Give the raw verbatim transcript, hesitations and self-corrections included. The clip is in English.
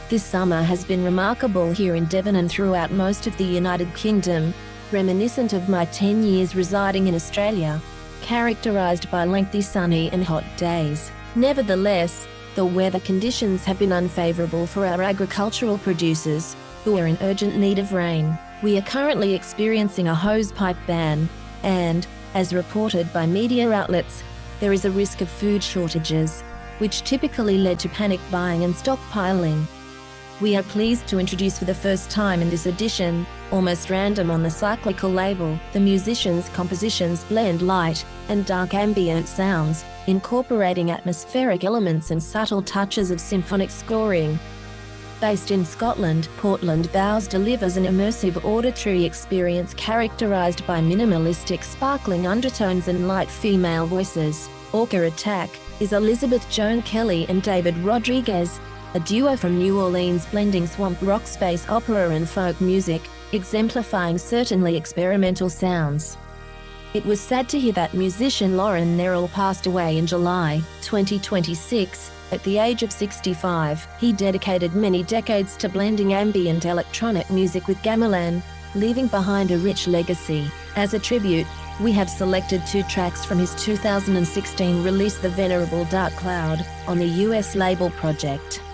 This summer has been remarkable here in Devon and throughout most of the United Kingdom, reminiscent of my ten years residing in Australia, characterized by lengthy sunny and hot days. Nevertheless, the weather conditions have been unfavorable for our agricultural producers, who are in urgent need of rain. We are currently experiencing a hosepipe ban, and, as reported by media outlets, there is a risk of food shortages, which typically led to panic buying and stockpiling. We are pleased to introduce for the first time in this edition, Almost Random on the Cyclical label, the musicians' compositions blend light and dark ambient sounds, incorporating atmospheric elements and subtle touches of symphonic scoring. Based in Scotland, Portland Bows delivers an immersive auditory experience characterized by minimalistic sparkling undertones and light female voices. Orca Attack is Elizabeth Joan Kelly and David Rodriguez, a duo from New Orleans blending swamp rock, space opera and folk music, exemplifying certainly experimental sounds. It was sad to hear that musician Lauren Nerrell passed away in July twenty twenty-six, at the age of sixty-five. He dedicated many decades to blending ambient electronic music with gamelan, leaving behind a rich legacy. As a tribute, we have selected two tracks from his two thousand sixteen release The Venerable Dark Cloud, on the U S label Project.